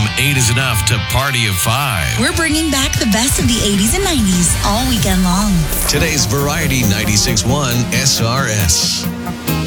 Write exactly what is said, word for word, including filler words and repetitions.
From eight is enough to party of five. We're bringing back the best of the eighties and nineties all weekend long. Today's Variety ninety-six point one S R S.